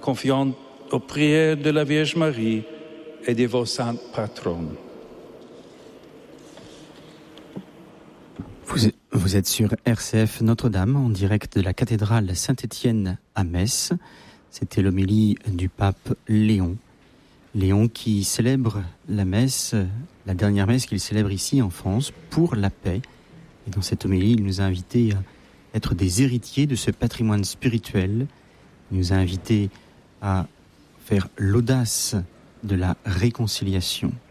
confiant aux prières de la Vierge Marie et de vos saintes patronnes. Vous êtes sur RCF Notre-Dame, en direct de la cathédrale Saint-Étienne à Metz. C'était l'homélie du pape Léon. Léon qui célèbre la messe, la dernière messe qu'il célèbre ici en France, pour la paix. Et dans cette homélie, il nous a invités à être des héritiers de ce patrimoine spirituel. Il nous a invités à faire l'audace de la réconciliation.